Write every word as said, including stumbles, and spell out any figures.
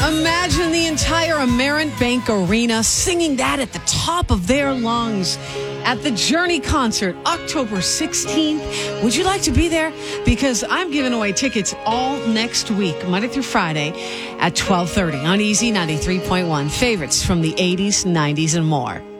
Imagine the entire Amerint Bank Arena singing that at the top of their lungs at the Journey concert, October sixteenth. Would you like to be there? Because I'm giving away tickets all next week, Monday through Friday at twelve thirty on Easy ninety-three point one. Favorites from the eighties, nineties, and more.